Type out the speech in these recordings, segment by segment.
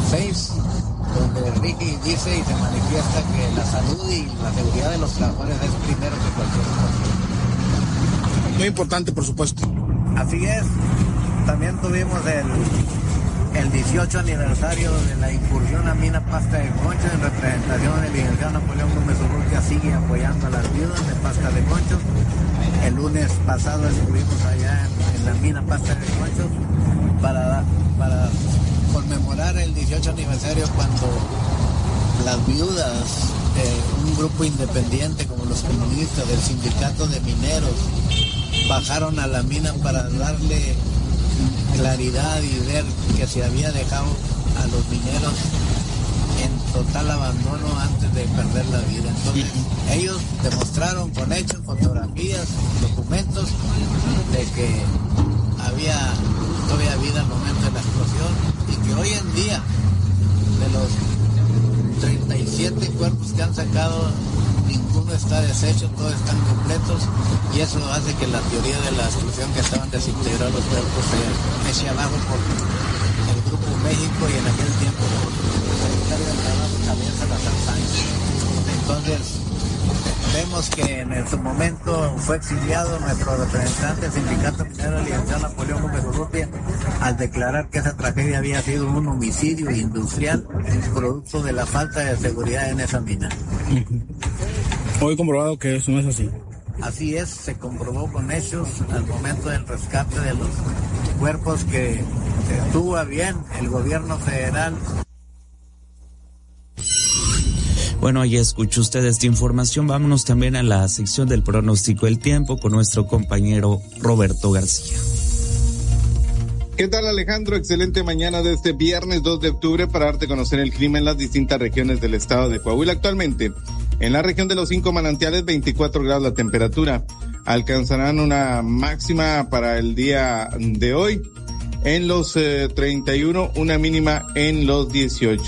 6, donde rige y dice y se manifiesta que la salud y la seguridad de los trabajadores es primero que cualquier cosa. Muy importante, por supuesto. Así es. También tuvimos el 18 aniversario de la incursión a mina Pasta de Conchos en representación del licenciado Napoleón Gómez Urrutia. Sigue apoyando a las viudas de Pasta de Conchos. El lunes pasado estuvimos allá en la mina Pasta de Conchos para conmemorar el 18 aniversario, cuando las viudas de un grupo independiente como los comunistas del sindicato de mineros bajaron a la mina para darle claridad y ver que se había dejado a los mineros en total abandono antes de perder la vida. Entonces ellos demostraron con hechos, fotografías, documentos de que había todavía vida al momento de la explosión, y que hoy en día de los 37 cuerpos que han sacado, ninguno está deshecho, todos están completos, y eso hace que la teoría de la explosión, que estaban desintegrados los cuerpos, se eche abajo por el Grupo México y en aquel tiempo por el secretario del Trabajo, Javier Salazar Sánchez. Entonces vemos que en su momento fue exiliado nuestro representante del sindicato minero, el licenciado Napoleón Gómez Urrutia, al declarar que esa tragedia había sido un homicidio industrial producto de la falta de seguridad en esa mina. Hoy comprobado que eso no es así. Así es, se comprobó con hechos al momento del rescate de los cuerpos que tuvo a bien el gobierno federal. Bueno, ya escuchó usted esta información. Vámonos también a la sección del pronóstico del tiempo con nuestro compañero Roberto García. ¿Qué tal, Alejandro? Excelente mañana de este viernes 2 de octubre para darte a conocer el clima en las distintas regiones del estado de Coahuila. Actualmente, en la región de los 5 manantiales, 24 grados la temperatura. Alcanzarán una máxima para el día de hoy en los 31, una mínima en los 18.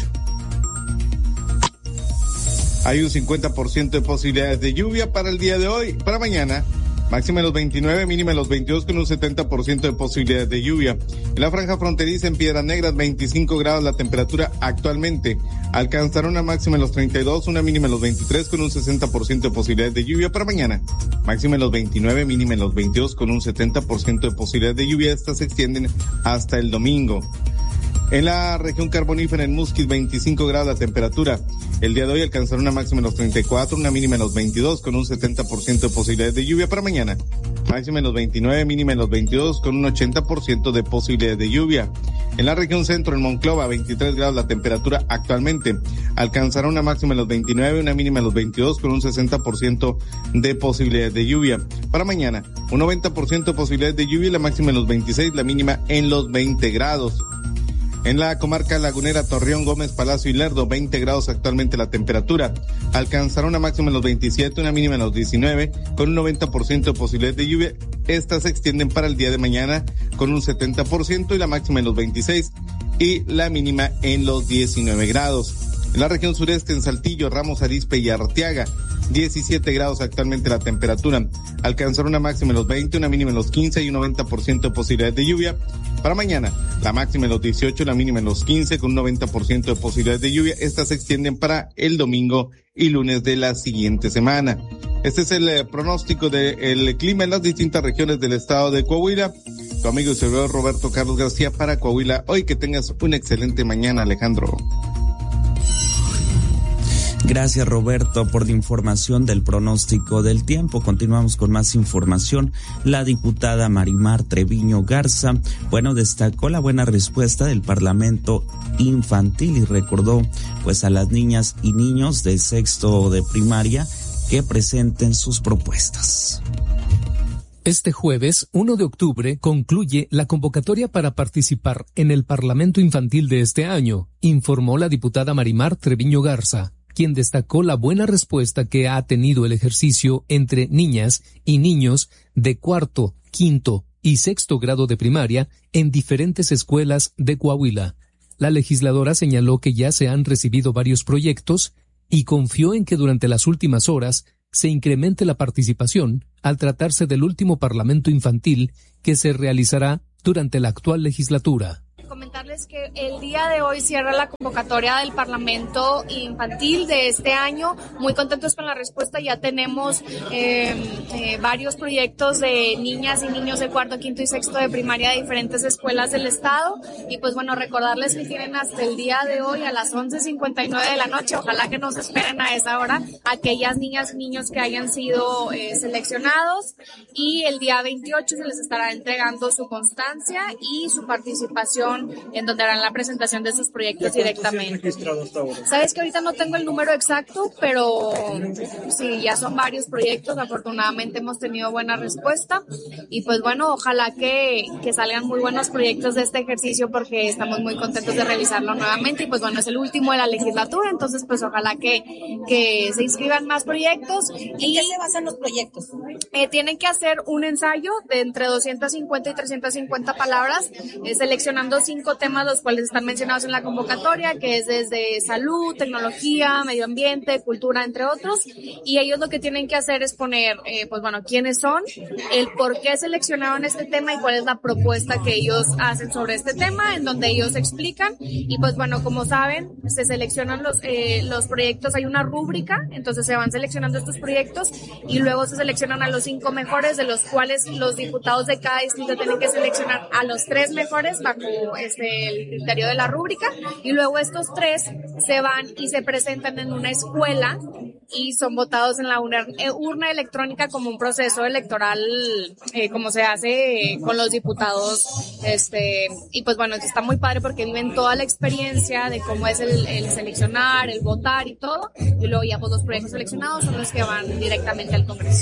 Hay un 50% de posibilidades de lluvia para el día de hoy. Para mañana, máxima en los 29, mínima en los 22, con un 70% de posibilidades de lluvia. En la franja fronteriza, en Piedras Negras, 25 grados la temperatura actualmente. Alcanzará una máxima en los 32, una mínima en los 23, con un 60% de posibilidades de lluvia. Para mañana, máxima en los 29, mínima en los 22, con un 70% de posibilidades de lluvia. Estas se extienden hasta el domingo. En la región carbonífera, en Musquis, 25 grados la temperatura. El día de hoy alcanzará una máxima en los 34, una mínima en los 22, con un 70% de posibilidades de lluvia. Para mañana, máxima en los 29, mínima en los 22, con un 80% de posibilidades de lluvia. En la región centro, en Monclova, 23 grados la temperatura actualmente. Alcanzará una máxima en los 29, una mínima en los 22, con un 60% de posibilidades de lluvia. Para mañana, un 90% de posibilidades de lluvia y la máxima en los 26, la mínima en los 20 grados. En la comarca lagunera, Torreón, Gómez, Palacio y Lerdo, 20 grados actualmente la temperatura. Alcanzará una máxima en los 27, una mínima en los 19, con un 90% de posibilidades de lluvia. Estas se extienden para el día de mañana con un 70% y la máxima en los 26 y la mínima en los 19 grados. En la región sureste, en Saltillo, Ramos Arizpe y Arteaga, 17 grados actualmente la temperatura. Alcanzará una máxima en los 20, una mínima en los 15 y un 90% de posibilidades de lluvia. Para mañana, la máxima en los 18, la mínima en los 15, con un 90% de posibilidades de lluvia. Estas se extienden para el domingo y lunes de la siguiente semana. Este es el pronóstico del clima en las distintas regiones del estado de Coahuila. Tu amigo y servidor Roberto Carlos García para Coahuila. Hoy que tengas una excelente mañana, Alejandro. Gracias, Roberto, por la información del pronóstico del tiempo. Continuamos con más información. La diputada Marimar Treviño Garza, destacó la buena respuesta del Parlamento Infantil y recordó, a las niñas y niños de sexto de primaria que presenten sus propuestas. Este jueves, 1 de octubre, concluye la convocatoria para participar en el Parlamento Infantil de este año, informó la diputada Marimar Treviño Garza, quien destacó la buena respuesta que ha tenido el ejercicio entre niñas y niños de cuarto, quinto y sexto grado de primaria en diferentes escuelas de Coahuila. La legisladora señaló que ya se han recibido varios proyectos y confió en que durante las últimas horas se incremente la participación al tratarse del último Parlamento Infantil que se realizará durante la actual legislatura. comentarles que el día de hoy cierra la convocatoria del Parlamento Infantil de este año. Muy contentos con la respuesta. Ya tenemos varios proyectos de niñas y niños de cuarto, quinto y sexto de primaria de diferentes escuelas del estado. Y pues bueno, recordarles que tienen hasta el día de hoy a las 11:59 de la noche. Ojalá que nos esperen a esa hora aquellas niñas y niños que hayan sido seleccionados. Y el día 28 se les estará entregando su constancia y su participación, en donde harán la presentación de sus proyectos directamente. Sabes que ahorita no tengo el número exacto, pero sí, ya son varios proyectos. Afortunadamente hemos tenido buena respuesta y pues bueno, ojalá que salgan muy buenos proyectos de este ejercicio, porque estamos muy contentos de realizarlo nuevamente y pues bueno, es el último de la legislatura, entonces pues ojalá que se inscriban más proyectos. ¿En qué se basan los proyectos? Tienen que hacer un ensayo de entre 250 y 350 palabras, seleccionando 5 temas, los cuales están mencionados en la convocatoria, que es desde salud, tecnología, medio ambiente, cultura, entre otros. Y ellos lo que tienen que hacer es poner, pues bueno, quiénes son, el por qué seleccionaron este tema y cuál es la propuesta que ellos hacen sobre este tema, en donde ellos explican. Y pues bueno, como saben, se seleccionan los proyectos, hay una rúbrica, entonces se van seleccionando estos proyectos y luego se seleccionan a los 5 mejores, de los cuales los diputados de cada distrito tienen que seleccionar a los 3 mejores bajo el criterio de la rúbrica, y luego estos 3 se van y se presentan en una escuela y son votados en la urna electrónica como un proceso electoral, como se hace con los diputados, y pues bueno, está muy padre porque viven toda la experiencia de cómo es el seleccionar, el votar y todo, y luego ya pues los proyectos seleccionados son los que van directamente al Congreso.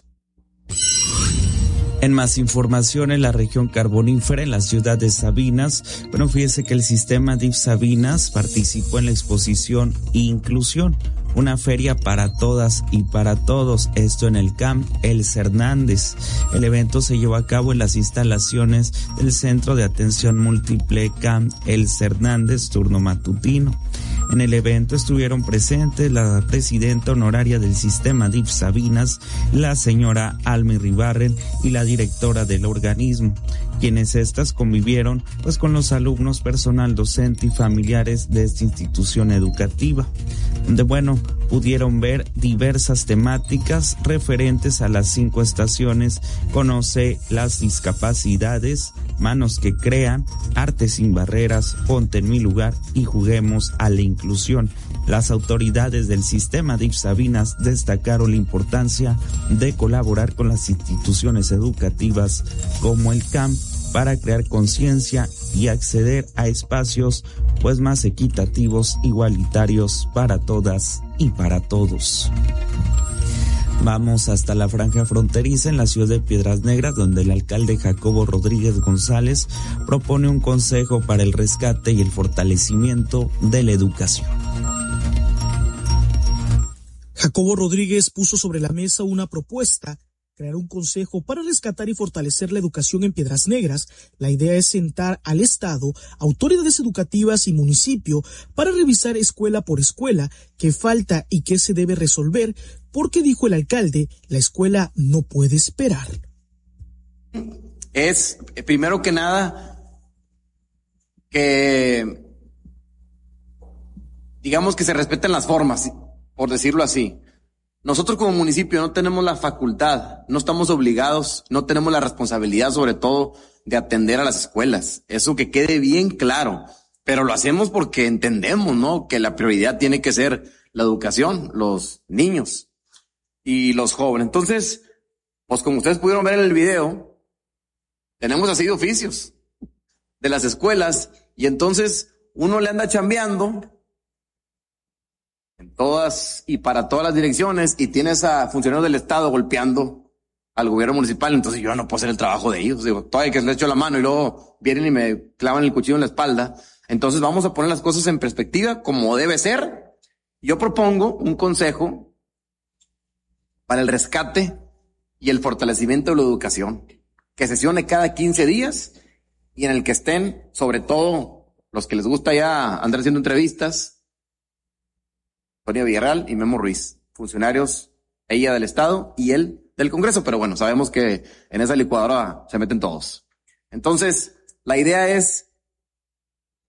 En más información, en la región carbonífera, en la ciudad de Sabinas, bueno, fíjese que el sistema DIF Sabinas participó en la exposición Inclusión, una feria para todas y para todos, esto en el CAMP Elsa Hernández. El evento se llevó a cabo en las instalaciones del Centro de Atención Múltiple CAMP Elsa Hernández, turno matutino. En el evento estuvieron presentes la presidenta honoraria del sistema DIF Sabinas, la señora Almi Ribarren, y la directora del organismo, quienes estas convivieron pues con los alumnos, personal docente y familiares de esta institución educativa, donde bueno, pudieron ver diversas temáticas referentes a las 5 estaciones: Conoce las discapacidades, Manos que crean, Arte sin barreras, Ponte en mi lugar y Juguemos a la inclusión. Las autoridades del sistema DIF Sabinas destacaron la importancia de colaborar con las instituciones educativas como el CAMP para crear conciencia y acceder a espacios pues más equitativos, igualitarios para todas y para todos. Vamos hasta la franja fronteriza en la ciudad de Piedras Negras, donde el alcalde Jacobo Rodríguez González propone un consejo para el rescate y el fortalecimiento de la educación. Jacobo Rodríguez puso sobre la mesa una propuesta: crear un consejo para rescatar y fortalecer la educación en Piedras Negras. La idea es sentar al Estado, autoridades educativas y municipio para revisar escuela por escuela qué falta y qué se debe resolver, porque, dijo el alcalde, la escuela no puede esperar. Es, primero que nada, que digamos que se respeten las formas, por decirlo así. Nosotros como municipio no tenemos la facultad, no estamos obligados, no tenemos la responsabilidad sobre todo de atender a las escuelas. Eso que quede bien claro, pero lo hacemos porque entendemos, ¿no?, que la prioridad tiene que ser la educación, los niños y los jóvenes. Entonces, pues como ustedes pudieron ver en el video, tenemos así de oficios de las escuelas y entonces uno le anda chambeando en todas y para todas las direcciones y tienes a funcionarios del Estado golpeando al gobierno municipal. Entonces yo no puedo hacer el trabajo de ellos. Digo, todavía que les echo la mano y luego vienen y me clavan el cuchillo en la espalda. Entonces vamos a poner las cosas en perspectiva como debe ser. Yo propongo un consejo para el rescate y el fortalecimiento de la educación, que sesione cada 15 días y en el que estén, sobre todo, los que les gusta ya andar haciendo entrevistas, Sonia Villarreal y Memo Ruiz, funcionarios, ella del Estado y él del Congreso, pero bueno, sabemos que en esa licuadora se meten todos. Entonces, la idea es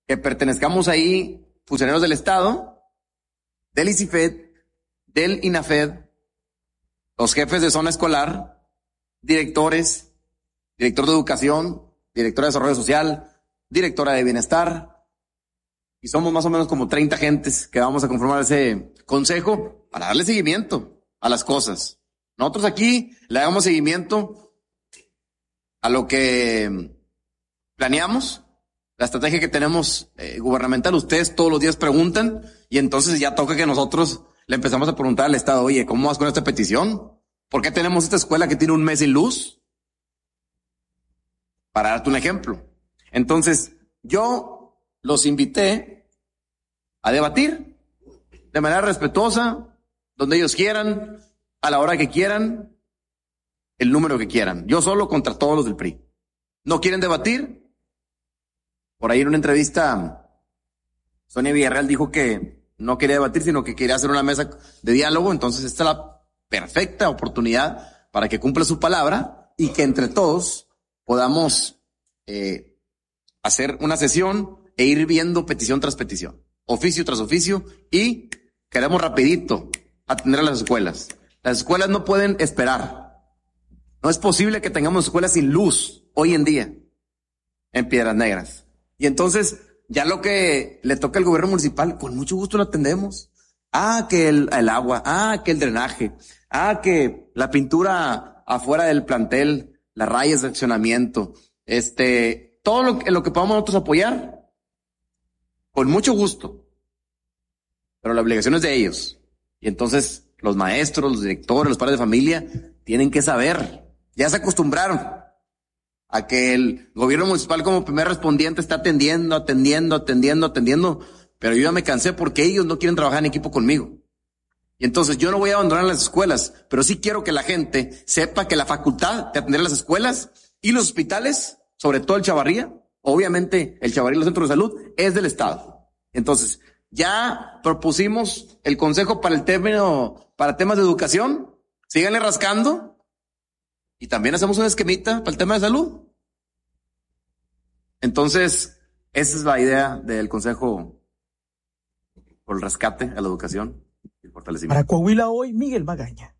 que pertenezcamos ahí funcionarios del Estado, del ICIFED, del INAFED, los jefes de zona escolar, directores, director de educación, directora de desarrollo social, directora de bienestar, y somos más o menos como 30 gentes que vamos a conformar ese consejo para darle seguimiento a las cosas. Nosotros aquí le damos seguimiento a lo que planeamos, la estrategia que tenemos gubernamental. Ustedes todos los días preguntan y entonces ya toca que nosotros le empezamos a preguntar al Estado, oye, ¿cómo vas con esta petición? ¿Por qué tenemos esta escuela que tiene un mes sin luz? Para darte un ejemplo. Entonces, yo los invité a debatir de manera respetuosa, donde ellos quieran, a la hora que quieran, el número que quieran. Yo solo contra todos los del PRI. ¿No quieren debatir? Por ahí en una entrevista, Sonia Villarreal dijo que no quería debatir, sino que quería hacer una mesa de diálogo. Entonces esta es la perfecta oportunidad para que cumpla su palabra y que entre todos podamos hacer una sesión e ir viendo petición tras petición, oficio tras oficio, y queremos rapidito atender a las escuelas. Las escuelas no pueden esperar. No es posible que tengamos escuelas sin luz hoy en día en Piedras Negras. Y entonces, ya lo que le toca al gobierno municipal, con mucho gusto lo atendemos. Que el agua, que el drenaje, que la pintura afuera del plantel, las rayas de accionamiento, todo lo que podamos nosotros apoyar, con mucho gusto. Pero la obligación es de ellos. Y entonces, los maestros, los directores, los padres de familia, tienen que saber. Ya se acostumbraron a que el gobierno municipal como primer respondiente está atendiendo, pero yo ya me cansé porque ellos no quieren trabajar en equipo conmigo. Y entonces yo no voy a abandonar las escuelas, pero sí quiero que la gente sepa que la facultad de atender las escuelas y los hospitales, sobre todo el Chavarría, obviamente el Chavarría y los centros de salud, es del Estado. Entonces, ya propusimos el consejo para temas de educación, síganle rascando. Y también hacemos una esquemita para el tema de salud. Entonces, esa es la idea del Consejo por el rescate a la educación y el fortalecimiento. Para Coahuila hoy, Miguel Magaña.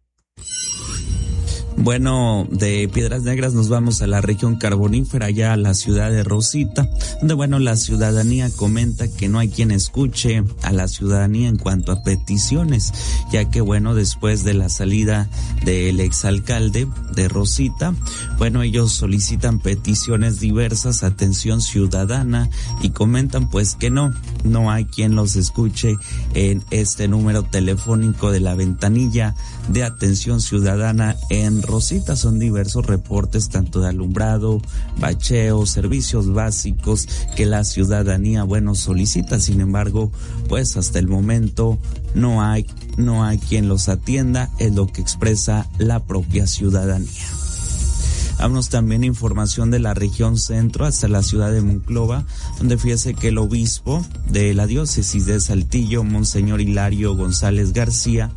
Bueno, de Piedras Negras nos vamos a la región carbonífera, allá a la ciudad de Rosita, donde la ciudadanía comenta que no hay quien escuche a la ciudadanía en cuanto a peticiones, ya que después de la salida del exalcalde de Rosita, ellos solicitan peticiones diversas, atención ciudadana, y comentan que no hay quien los escuche en este número telefónico de la ventanilla de atención ciudadana en Rosita. Son diversos reportes, tanto de alumbrado, bacheo, servicios básicos que la ciudadanía, solicita. Sin embargo, hasta el momento no hay quien los atienda, es lo que expresa la propia ciudadanía. Vámonos también a información de la región centro hasta la ciudad de Monclova, donde fíjese que el obispo de la diócesis de Saltillo, Monseñor Hilario González García,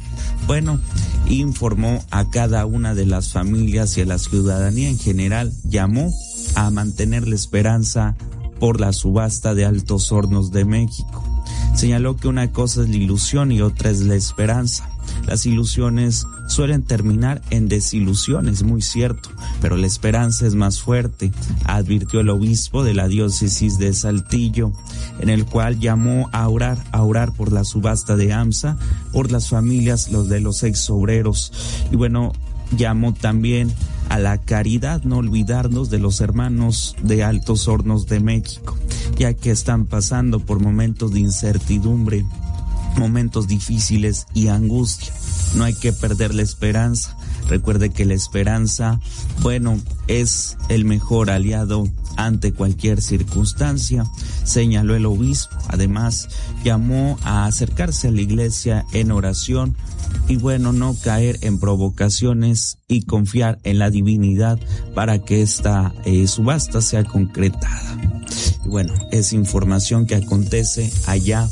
informó a cada una de las familias y a la ciudadanía en general, llamó a mantener la esperanza por la subasta de Altos Hornos de México. Señaló que una cosa es la ilusión y otra es la esperanza. Las ilusiones suelen terminar en desilusiones, muy cierto, pero la esperanza es más fuerte, advirtió el obispo de la diócesis de Saltillo, en el cual llamó a orar por la subasta de AMSA, por las familias, los de los exobreros, y llamó también a la caridad, no olvidarnos de los hermanos de Altos Hornos de México, ya que están pasando por momentos de incertidumbre, momentos difíciles y angustia. No hay que perder la esperanza. Recuerde que la esperanza, es el mejor aliado ante cualquier circunstancia, señaló el obispo. Además, llamó a acercarse a la iglesia en oración y no caer en provocaciones y confiar en la divinidad para que esta subasta sea concretada. Y es información que acontece allá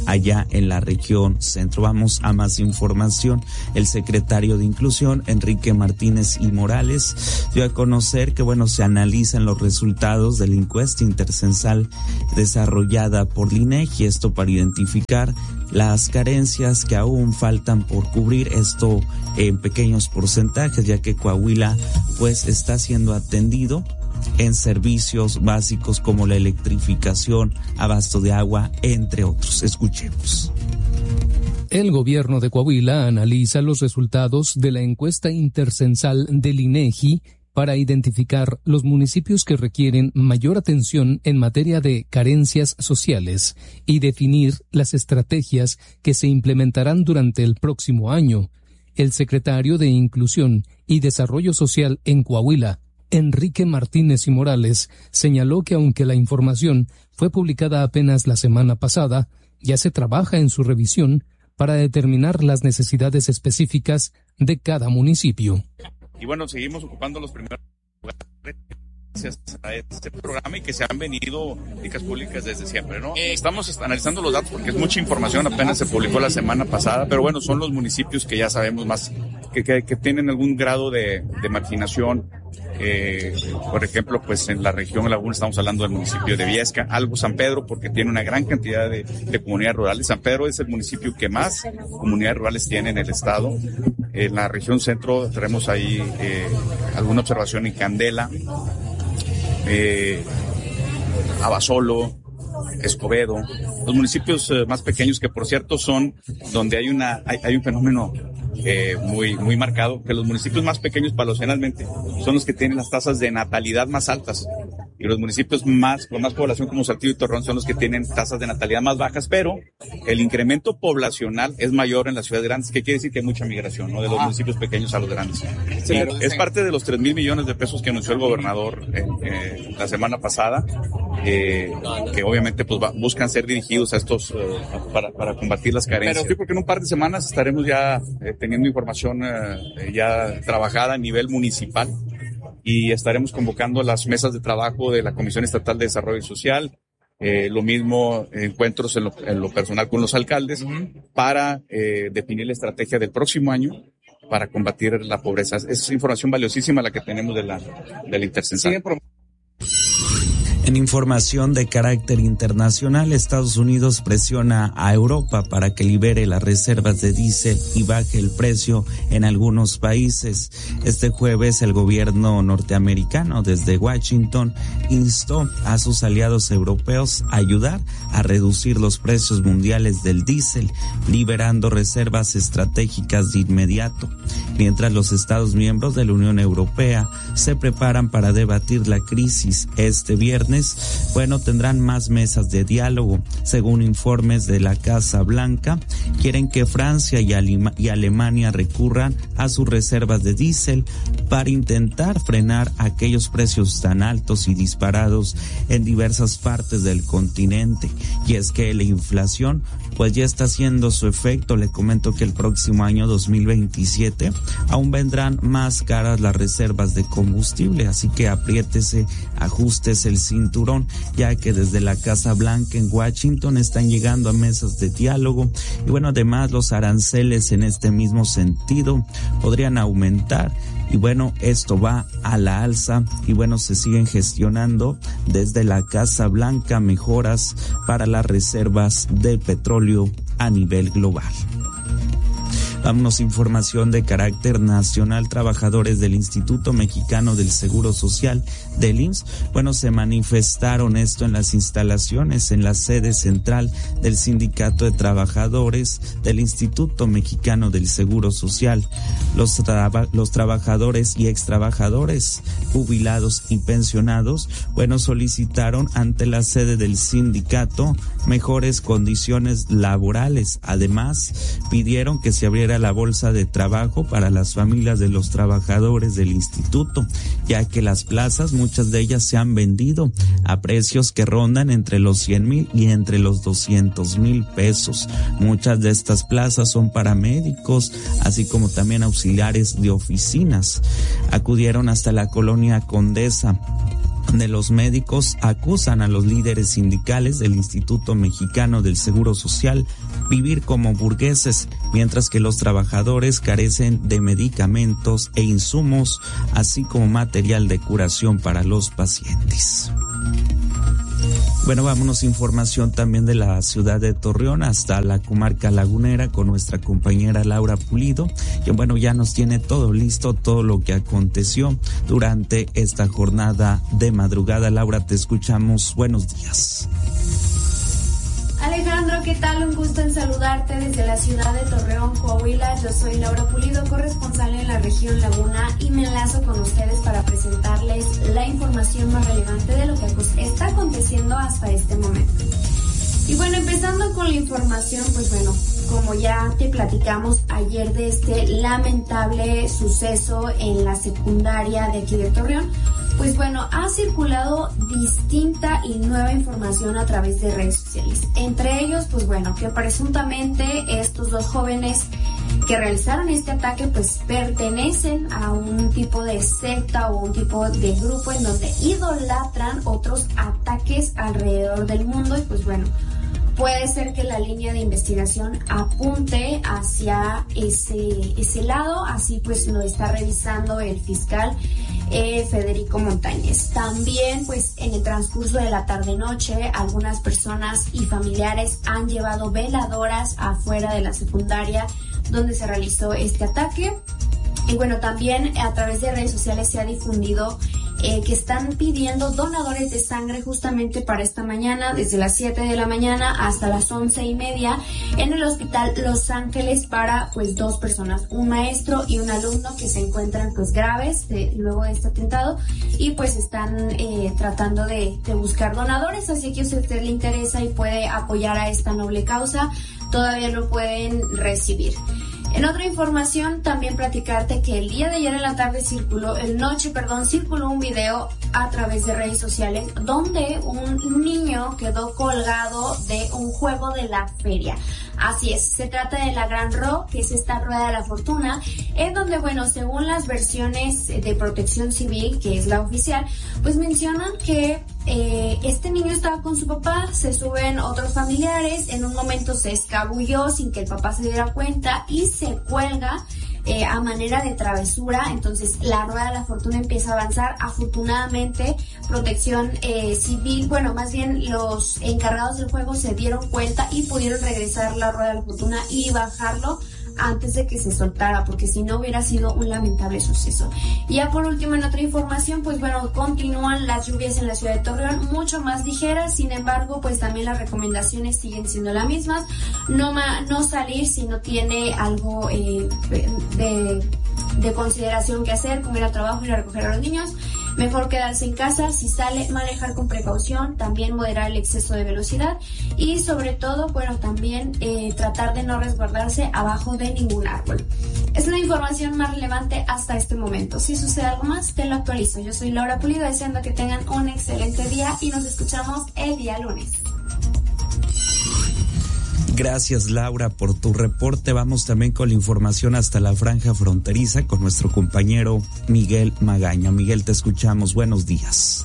allá en la región centro. Vamos a más información. El secretario de Inclusión, Enrique Martínez y Morales, dio a conocer que, se analizan los resultados de la encuesta intercensal desarrollada por el INEGI, esto para identificar las carencias que aún faltan por cubrir, esto en pequeños porcentajes, ya que Coahuila está siendo atendido en servicios básicos como la electrificación, abasto de agua, entre otros. Escuchemos. El gobierno de Coahuila analiza los resultados de la encuesta intercensal del INEGI para identificar los municipios que requieren mayor atención en materia de carencias sociales y definir las estrategias que se implementarán durante el próximo año. El secretario de Inclusión y Desarrollo Social en Coahuila, Enrique Martínez y Morales, señaló que aunque la información fue publicada apenas la semana pasada, ya se trabaja en su revisión para determinar las necesidades específicas de cada municipio. Y seguimos ocupando los primeros lugares gracias a este programa y que se han venido políticas públicas desde siempre, ¿no? Estamos analizando los datos porque es mucha información, apenas se publicó la semana pasada, pero son los municipios que ya sabemos más, que tienen algún grado de marginación. Por ejemplo, en la región Laguna estamos hablando del municipio de Viesca, algo San Pedro, porque tiene una gran cantidad de comunidades rurales. San Pedro es el municipio que más comunidades rurales tiene en el estado. En la región centro tenemos ahí alguna observación en Candela, Abasolo, Escobedo, los municipios más pequeños, que por cierto son donde hay un fenómeno muy marcado, que los municipios más pequeños palocenalmente son los que tienen las tasas de natalidad más altas, y los municipios con más población como Saltillo y Torreón son los que tienen tasas de natalidad más bajas, pero el incremento poblacional es mayor en las ciudades grandes, que quiere decir que hay mucha migración, ¿no?, de los municipios pequeños a los grandes. Sí, es parte de los 3,000 millones de pesos que anunció el gobernador la semana pasada, que obviamente buscan ser dirigidos a estos para combatir las carencias. Pero sí, porque en un par de semanas estaremos ya teniendo información ya trabajada a nivel municipal, y estaremos convocando las mesas de trabajo de la Comisión Estatal de Desarrollo Social, lo mismo encuentros en lo personal con los alcaldes, para definir la estrategia del próximo año para combatir la pobreza. Es información valiosísima la que tenemos de la intercensal. En información de carácter internacional, Estados Unidos presiona a Europa para que libere las reservas de diésel y baje el precio en algunos países. Este jueves, el gobierno norteamericano desde Washington instó a sus aliados europeos a ayudar a reducir los precios mundiales del diésel, liberando reservas estratégicas de inmediato, mientras los Estados miembros de la Unión Europea se preparan para debatir la crisis este viernes. Tendrán más mesas de diálogo. Según informes de la Casa Blanca, quieren que Francia y Alemania recurran a sus reservas de diésel para intentar frenar aquellos precios tan altos y disparados en diversas partes del continente. Y es que la inflación ya está haciendo su efecto. Le comento que el próximo año 2027 aún vendrán más caras las reservas de combustible, así que apriétese, ajústese el cinturón, ya que desde la Casa Blanca en Washington están llegando a mesas de diálogo. Y además los aranceles en este mismo sentido podrían aumentar. Y esto va a la alza y se siguen gestionando desde la Casa Blanca mejoras para las reservas de petróleo a nivel global. Vámonos, información de carácter nacional. Trabajadores del Instituto Mexicano del Seguro Social, del IMSS, se manifestaron esto en las instalaciones, en la sede central del Sindicato de Trabajadores del Instituto Mexicano del Seguro Social. Los trabajadores y extrabajadores, jubilados y pensionados, solicitaron ante la sede del sindicato mejores condiciones laborales. Además, pidieron que se abriera la bolsa de trabajo para las familias de los trabajadores del instituto, ya que las plazas, muchas de ellas se han vendido a precios que rondan entre los 100,000 y entre los 200,000 pesos. Muchas de estas plazas son para médicos, así como también auxiliares de oficinas. Acudieron hasta la colonia Condesa de los médicos acusan a los líderes sindicales del Instituto Mexicano del Seguro Social vivir como burgueses, mientras que los trabajadores carecen de medicamentos e insumos, así como material de curación para los pacientes. Bueno, vámonos, información también de la ciudad de Torreón hasta la comarca lagunera con nuestra compañera Laura Pulido, que bueno, ya nos tiene todo listo, todo lo que aconteció durante esta jornada de madrugada. Laura, te escuchamos. Buenos días. Alejandro, ¿qué tal? Un gusto en saludarte desde la ciudad de Torreón, Coahuila. Yo soy Laura Pulido, corresponsal en la región Laguna, y me enlazo con ustedes para presentarles la información más relevante de lo que está aconteciendo hasta este momento. Y bueno, empezando con la información, pues bueno, como ya te platicamos ayer de este lamentable suceso en la secundaria de aquí de Torreón, pues bueno, ha circulado distinta y nueva información a través de redes sociales. Entre ellos, pues bueno, que presuntamente estos dos jóvenes que realizaron este ataque pues pertenecen a un tipo de secta o un tipo de grupo en donde idolatran otros ataques alrededor del mundo. Y pues bueno, puede ser que la línea de investigación apunte hacia ese lado, así pues lo está revisando el fiscal Federico Montañez. También pues en el transcurso de la tarde-noche algunas personas y familiares han llevado veladoras afuera de la secundaria donde se realizó este ataque. Y bueno, también a través de redes sociales se ha difundido que están pidiendo donadores de sangre justamente para esta mañana, desde las 7 de la mañana hasta las 11:30 en el Hospital Los Ángeles para pues dos personas, un maestro y un alumno que se encuentran pues graves luego de este atentado, y pues están tratando de buscar donadores, así que si a usted le interesa y puede apoyar a esta noble causa, todavía lo pueden recibir. En otra información, también platicarte que el día de ayer en la tarde circuló un video a través de redes sociales donde un niño quedó colgado de un juego de la feria. Así es, se trata de la Gran Ro, que es esta rueda de la fortuna, en donde, bueno, según las versiones de Protección Civil, que es la oficial, pues mencionan que este niño estaba con su papá, se suben otros familiares, en un momento se escabulló sin que el papá se diera cuenta y se cuelga a manera de travesura. Entonces la rueda de la fortuna empieza a avanzar. Afortunadamente Protección Civil, bueno, más bien los encargados del juego se dieron cuenta y pudieron regresar la rueda de la fortuna y bajarlo antes de que se soltara, porque si no hubiera sido un lamentable suceso. Y ya por último, en otra información, pues bueno, continúan las lluvias en la ciudad de Torreón, mucho más ligeras. Sin embargo, pues también las recomendaciones siguen siendo las mismas: no salir si no tiene algo de consideración que hacer, como ir al trabajo, ir a recoger a los niños. Mejor quedarse en casa. Si sale, manejar con precaución, también moderar el exceso de velocidad y sobre todo, bueno, también tratar de no resguardarse abajo de ningún árbol. Es la información más relevante hasta este momento. Si sucede algo más, te lo actualizo. Yo soy Laura Pulido, deseando que tengan un excelente día y nos escuchamos el día lunes. Gracias, Laura, por tu reporte. Vamos también con la información hasta la franja fronteriza con nuestro compañero Miguel Magaña. Miguel, te escuchamos. Buenos días.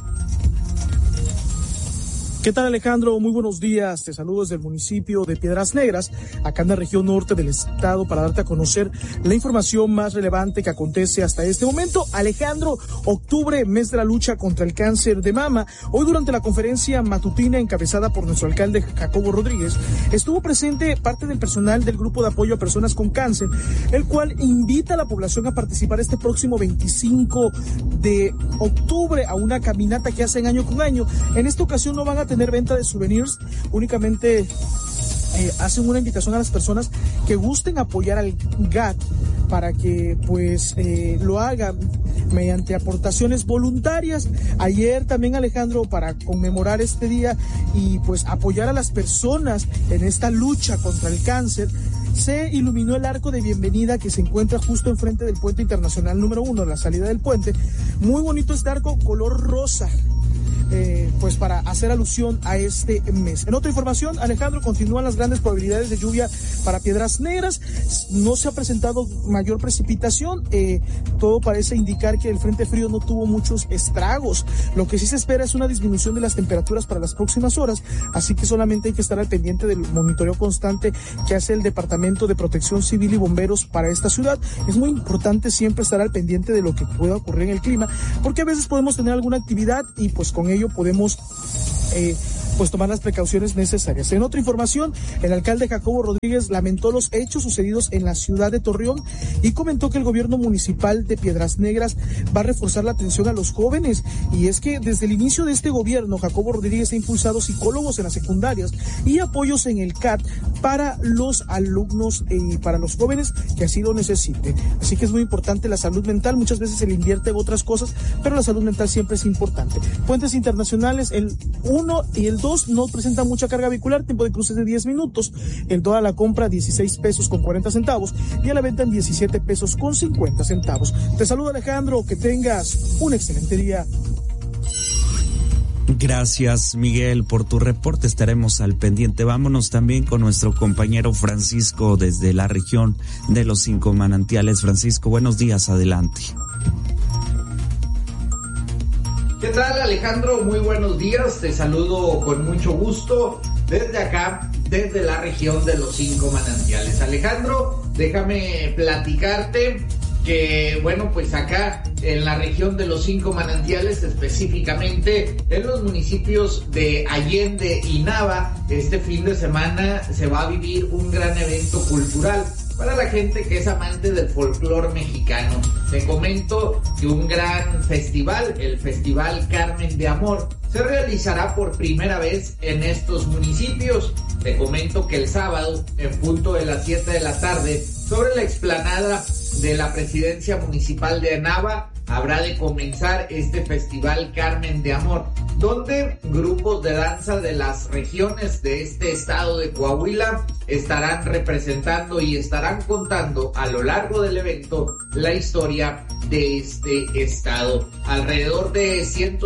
¿Qué tal, Alejandro? Muy buenos días. Te saludo desde el municipio de Piedras Negras, acá en la región norte del estado, para darte a conocer la información más relevante que acontece hasta este momento. Alejandro, octubre, mes de la lucha contra el cáncer de mama. Hoy, durante la conferencia matutina encabezada por nuestro alcalde Jacobo Rodríguez, estuvo presente parte del personal del grupo de apoyo a personas con cáncer, el cual invita a la población a participar este próximo 25 de octubre a una caminata que hacen año con año. En esta ocasión no van a tener venta de souvenirs, únicamente hacen una invitación a las personas que gusten apoyar al GAT para que pues lo hagan mediante aportaciones voluntarias. Ayer también, Alejandro, para conmemorar este día y pues apoyar a las personas en esta lucha contra el cáncer, se iluminó el arco de bienvenida que se encuentra justo enfrente del puente internacional número 1, la salida del puente. Muy bonito este arco, color rosa. pues para hacer alusión a este mes. En otra información, Alejandro, continúan las grandes probabilidades de lluvia para Piedras Negras. No se ha presentado mayor precipitación. Todo parece indicar que el frente frío no tuvo muchos estragos. Lo que sí se espera es una disminución de las temperaturas para las próximas horas, así que solamente hay que estar al pendiente del monitoreo constante que hace el Departamento de Protección Civil y Bomberos para esta ciudad. Es muy importante siempre estar al pendiente de lo que pueda ocurrir en el clima, porque a veces podemos tener alguna actividad y pues con ello podemos pues tomar las precauciones necesarias. En otra información, el alcalde Jacobo Rodríguez lamentó los hechos sucedidos en la ciudad de Torreón y comentó que el gobierno municipal de Piedras Negras va a reforzar la atención a los jóvenes. Y es que desde el inicio de este gobierno, Jacobo Rodríguez ha impulsado psicólogos en las secundarias y apoyos en el CAT para los alumnos y para los jóvenes que así lo necesiten. Así que es muy importante la salud mental. Muchas veces se le invierte en otras cosas, pero la salud mental siempre es importante. Puentes internacionales, el 1 y el 2 no presentan mucha carga vehicular, tiempo de cruces de 10 minutos. El dólar a la compra 16 pesos con 40 centavos y a la venta en 17 pesos con 50 centavos. Te saludo, Alejandro, que tengas un excelente día. Gracias, Miguel, por tu reporte. Estaremos al pendiente. Vámonos también con nuestro compañero Francisco desde la región de los 5 manantiales. Francisco, buenos días, adelante. ¿Qué tal, Alejandro? Muy buenos días, te saludo con mucho gusto desde acá, desde la región de los 5 manantiales. Alejandro, déjame platicarte que, bueno, pues acá en la región de los 5 manantiales, específicamente en los municipios de Allende y Nava, este fin de semana se va a vivir un gran evento cultural para la gente que es amante del folclore mexicano. Te comento que un gran festival, el Festival Carmen de Amor, se realizará por primera vez en estos municipios. Te comento que el sábado, en punto de las 7 de la tarde, sobre la explanada de la Presidencia Municipal de Nava, habrá de comenzar este Festival Carmen de Amor, donde grupos de danza de las regiones de este estado de Coahuila estarán representando y estarán contando a lo largo del evento la historia de este estado. Alrededor de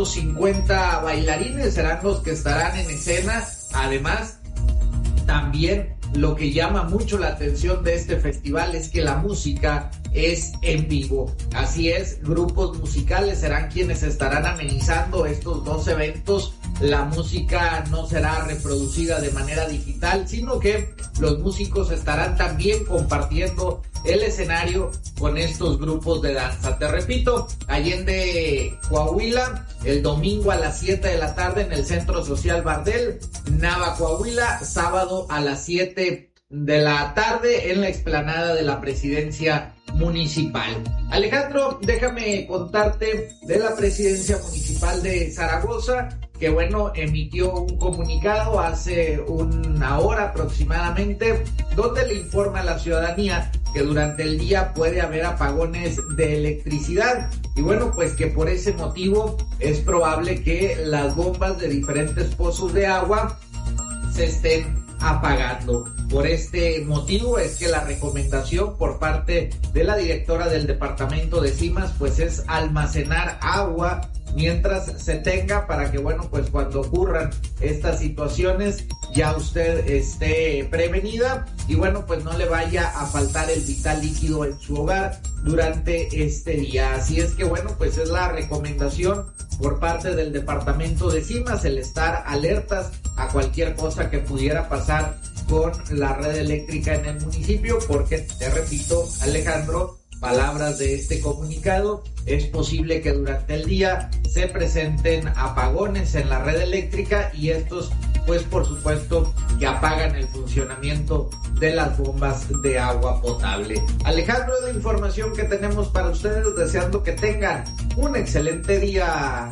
150 bailarines serán los que estarán en escena. Además, también lo que llama mucho la atención de este festival es que la música es en vivo. Así es, grupos musicales serán quienes estarán amenizando estos dos eventos. La música no será reproducida de manera digital, sino que los músicos estarán también compartiendo el escenario con estos grupos de danza. Te repito, Allende, Coahuila, el domingo a las 7 de la tarde en el Centro Social Bardel. Nava, Coahuila, sábado a las 7 de la tarde en la explanada de la Presidencia Municipal. Alejandro, déjame contarte de la Presidencia Municipal de Zaragoza, que bueno, emitió un comunicado hace una hora aproximadamente, donde le informa a la ciudadanía que durante el día puede haber apagones de electricidad y bueno, pues que por ese motivo es probable que las bombas de diferentes pozos de agua se estén apagando. Por este motivo es que la recomendación por parte de la directora del departamento de CIMAS pues es almacenar agua mientras se tenga, para que bueno, pues cuando ocurran estas situaciones ya usted esté prevenida y bueno, pues no le vaya a faltar el vital líquido en su hogar durante este día. Así es que bueno, pues es la recomendación por parte del departamento de CIMAS, el estar alertas a cualquier cosa que pudiera pasar con la red eléctrica en el municipio, porque te repito, Alejandro, palabras de este comunicado, es posible que durante el día se presenten apagones en la red eléctrica y estos pues por supuesto que apagan el funcionamiento de las bombas de agua potable. Alejandro, es la información que tenemos para ustedes, deseando que tengan un excelente día.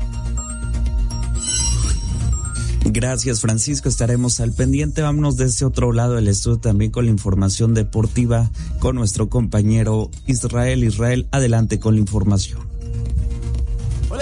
Gracias, Francisco, estaremos al pendiente. Vámonos de este otro lado del estudio también con la información deportiva con nuestro compañero Israel. Israel, adelante con la información. Hola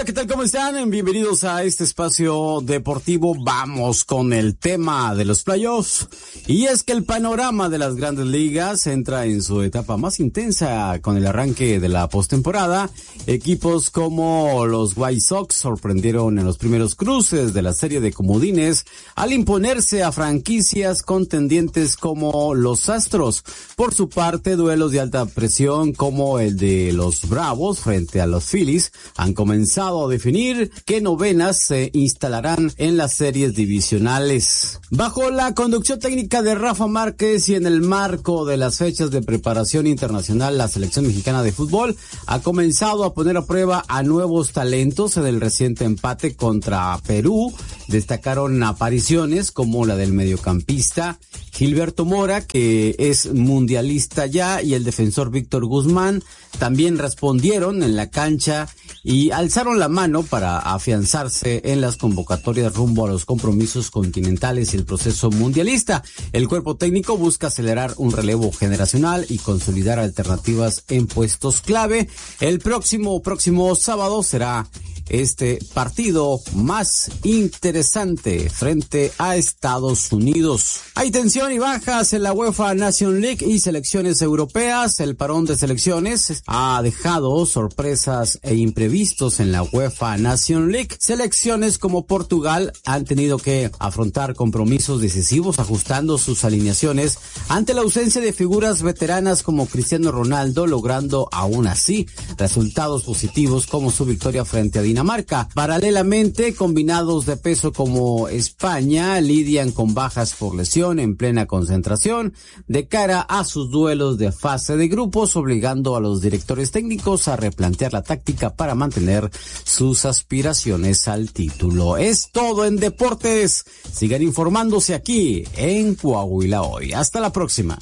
Hola, ¿qué tal? ¿Cómo están? Bienvenidos a este espacio deportivo. Vamos con el tema de los playoffs. Y es que el panorama de las grandes ligas entra en su etapa más intensa con el arranque de la postemporada. Equipos como los White Sox sorprendieron en los primeros cruces de la serie de comodines al imponerse a franquicias contendientes como los Astros. Por su parte, duelos de alta presión como el de los Bravos frente a los Phillies han comenzado a definir qué novenas se instalarán en las series divisionales. Bajo la conducción técnica de Rafa Márquez y en el marco de las fechas de preparación internacional, la selección mexicana de fútbol ha comenzado a poner a prueba a nuevos talentos. En el reciente empate contra Perú destacaron apariciones como la del mediocampista Gilberto Mora, que es mundialista ya, y el defensor Víctor Guzmán también respondieron en la cancha y alzaron la mano para afianzarse en las convocatorias rumbo a los compromisos continentales y el proceso mundialista. El cuerpo técnico busca acelerar un relevo generacional y consolidar alternativas en puestos clave. El próximo sábado será este partido más interesante frente a Estados Unidos. Hay tensión y bajas en la UEFA Nations League y selecciones europeas. El parón de selecciones ha dejado sorpresas e imprevistos en la UEFA Nations League. Selecciones como Portugal han tenido que afrontar compromisos decisivos ajustando sus alineaciones ante la ausencia de figuras veteranas como Cristiano Ronaldo, logrando aún así resultados positivos como su victoria frente a Dinamarca. Paralelamente, combinados de peso como España lidian con bajas por lesión en plena concentración de cara a sus duelos de fase de grupos, obligando a los directores técnicos a replantear la táctica para mantener sus aspiraciones al título. Es todo en deportes. Sigan informándose aquí en Coahuila Hoy. Hasta la próxima.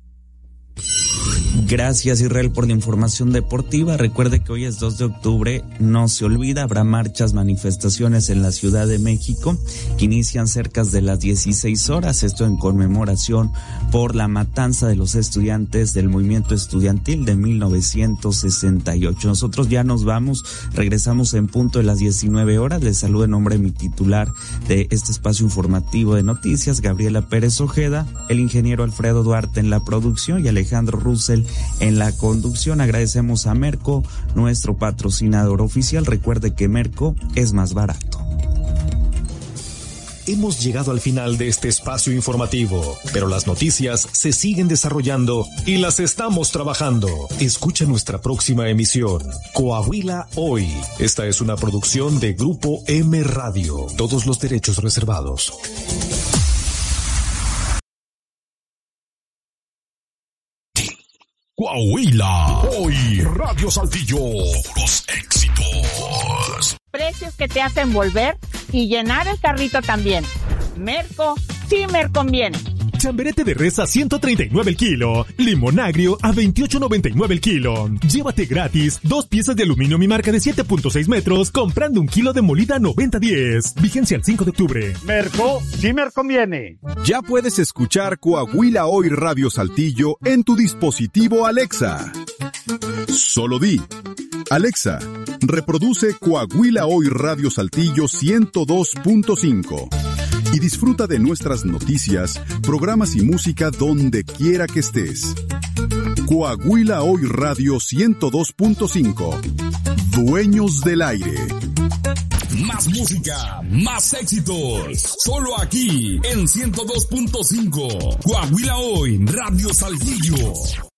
Gracias, Israel, por la información deportiva. Recuerde que hoy es 2 de octubre, no se olvida, habrá marchas, manifestaciones en la Ciudad de México que inician cerca de las 16 horas, esto en conmemoración por la matanza de los estudiantes del movimiento estudiantil de 1968. Nosotros ya nos vamos, regresamos en punto de las 19 horas. Les saludo en nombre de mi titular de este espacio informativo de noticias, Gabriela Pérez Ojeda, el ingeniero Alfredo Duarte en la producción y Alejandro Russell en la conducción. Agradecemos a Merco, nuestro patrocinador oficial. Recuerde que Merco es más barato. Hemos llegado al final de este espacio informativo, pero las noticias se siguen desarrollando y las estamos trabajando. Escucha nuestra próxima emisión, Coahuila Hoy. Esta es una producción de Grupo M Radio. Todos los derechos reservados. Coahuila Hoy, Radio Saltillo, los éxitos. Precios que te hacen volver y llenar el carrito también. Merco, sí me conviene. Chamberete de res a 139 el kilo. Limón agrio a 28.99 el kilo. Llévate gratis 2 piezas de aluminio mi marca de 7.6 metros comprando 1 kilo de molida 90-10. Vigencia el 5 de octubre. Merco, sí me conviene. Ya puedes escuchar Coahuila Hoy Radio Saltillo en tu dispositivo Alexa. Solo di: Alexa, reproduce Coahuila Hoy Radio Saltillo 102.5. Y disfruta de nuestras noticias, programas y música donde quiera que estés. Coahuila Hoy Radio 102.5. Dueños del aire. Más música, más éxitos. Solo aquí en 102.5. Coahuila Hoy Radio Saltillo.